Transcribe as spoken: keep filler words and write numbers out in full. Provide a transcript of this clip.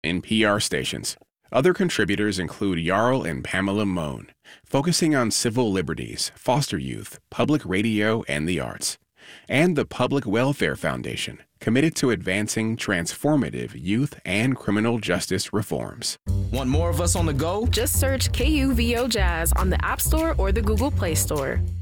N P R stations. Other contributors include Jarl and Pamela Mohn, focusing on civil liberties, foster youth, public radio, and the arts. And the Public Welfare Foundation, committed to advancing transformative youth and criminal justice reforms. Want more of us on the go? Just search K U V O Jazz on the App Store or the Google Play Store.